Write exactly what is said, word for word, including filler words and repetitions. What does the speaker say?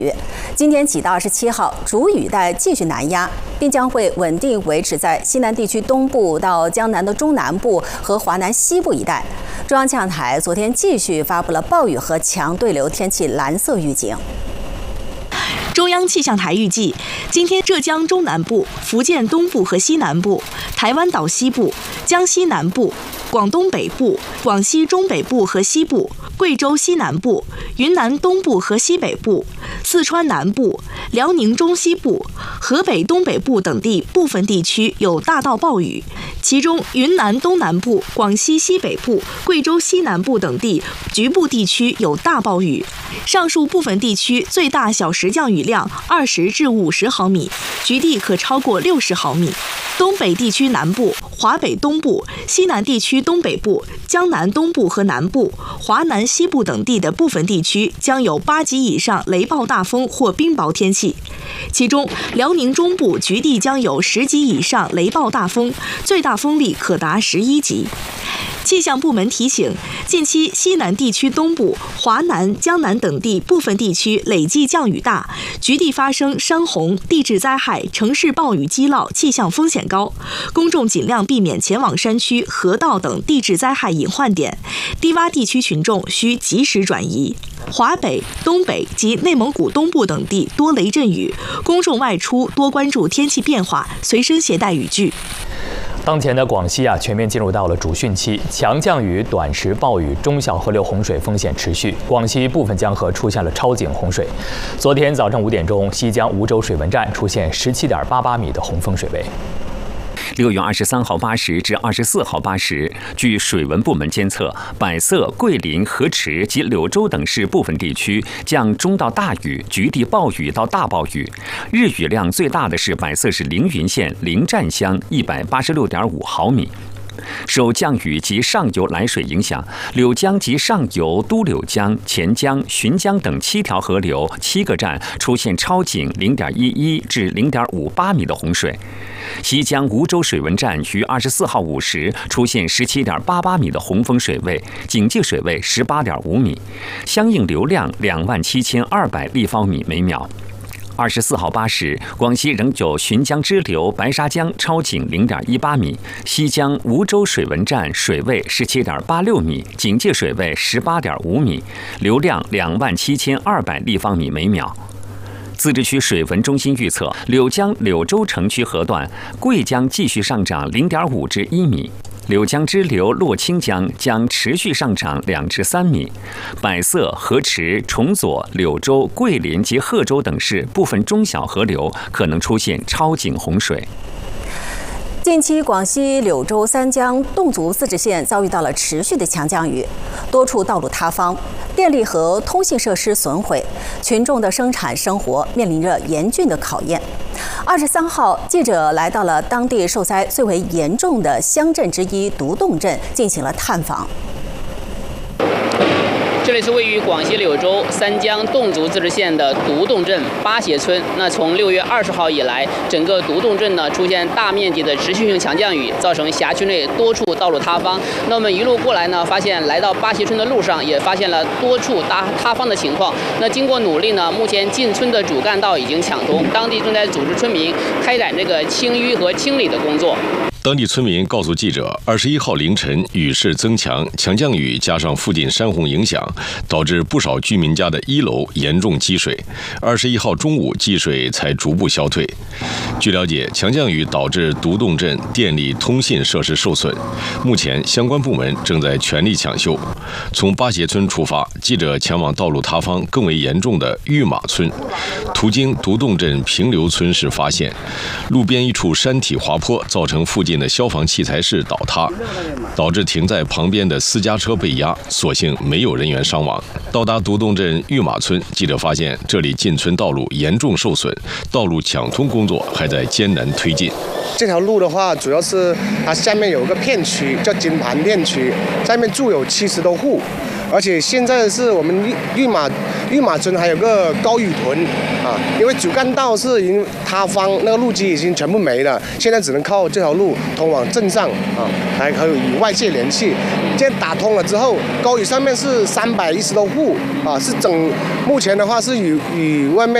今天起到二十七号，主雨带继续南压，并将会稳定维持在西南地区东部到江南的中南部和华南西部一带。中央气象台昨天继续发布了暴雨和强对流天气蓝色预警。 中央气象台预计，今天浙江中南部、福建东部和西南部、台湾岛西部、江西南部、广东北部、广西中北部和西部、贵州西南部、云南东部和西北部、四川南部、辽宁中西部、河北东北部等地部分地区有大到暴雨，其中云南东南部、广西西北部、贵州西南部等地局部地区有大暴雨。上述部分地区最大小时降雨量二十至五十毫米，局地可超过六十毫米。东北地区南部、华北东部、西南地区东北部、江南东部和南部、华南西部等地的部分地区将有八级以上雷暴大风或冰雹天气，其中辽宁中部局地将有十级以上雷暴大风，最大风力可达十一级。气象部门提醒，近期西南地区东部、华南、江南等地部分地区累计降雨大，局地发生山洪、地质灾害、城市暴雨积涝气象风险高，公众尽量避免前往山区、河道等地质灾害隐患点，低洼地区群众需及时转移。华北、东北及内蒙古东部等地多雷阵雨，公众外出多关注天气变化，随身携带雨具。 当前的广西啊，全面进入到了主汛期，强降雨、短时暴雨、中小河流洪水风险持续。广西部分江河出现了超警洪水。昨天早上五点钟，西江梧州水文站出现十七点八八米的洪峰水位。 六月二十三号八时至二十四号八时，据水文部门监测，百色、桂林、河池及柳州等市部分地区降中到大雨，局地暴雨到大暴雨。日雨量最大的是百色市凌云县临湛乡一百八十六点五毫米。受降雨及上游来水影响，柳江及上游都柳江、钱江、浔江等七条河流七个站出现超警零点一一至零点五八米的洪水。西江梧州水文站于二十四号五时出现十七点八八米的洪峰水位，警戒水位十八点五米，相应流量两万七千二百立方米每秒。二十四号八时，广西仍有浔江支流白沙江超警零点一八米，西江梧州水文站水位十七点八六米，警戒水位十八点五米，流量两万七千二百立方米每秒。自治区水文中心预测，柳江柳州城区河段桂江继续上涨零点五至一米。柳江支流洛清江将持续上涨两至三米，百色、河池、崇左、柳州、桂林及贺州等市部分中小河流可能出现超警洪水。 近期，广西柳州三江侗族自治县遭遇到了持续的强降雨，多处道路塌方，电力和通信设施损毁，群众的生产生活面临着严峻的考验。二十三号，记者来到了当地受灾最为严重的乡镇之一独洞镇，进行了探访。 这里是位于广西柳州三江侗族自治县的独洞镇八协村。那从六月二十号以来，整个独洞镇呢出现大面积的持续性强降雨，造成辖区内多处道路塌方。那我们一路过来呢，发现来到八协村的路上也发现了多处塌塌方的情况。那经过努力呢，目前进村的主干道已经抢通，当地正在组织村民开展这个清淤和清理的工作。 当地村民告诉记者，二十一号凌晨雨势增强，强降雨加上附近山洪影响，导致不少居民家的一楼严重积水。二十一号中午积水才逐步消退。据了解，强降雨导致独洞镇电力通信设施受损，目前相关部门正在全力抢修。从八协村出发，记者前往道路塌方更为严重的玉马村，途经独洞镇平流村时发现，路边一处山体滑坡造成附近的消防器材室倒塌，导致停在旁边的私家车被压，所幸没有人员伤亡。到达独洞镇玉马村，记者发现这里进村道路严重受损，道路抢通工作还在艰难推进。 这条路的话，主要是它下面有一个片区叫金盘片区，下面住有七十多户。而且现在是我们玉马玉马村还有个高屿屯啊，因为主干道是已经塌方，那个路基已经全部没了，现在只能靠这条路通往镇上啊，还可以与外界联系。现在打通了之后，高屿上面是三百一十多户啊，是整目前的话是与与外面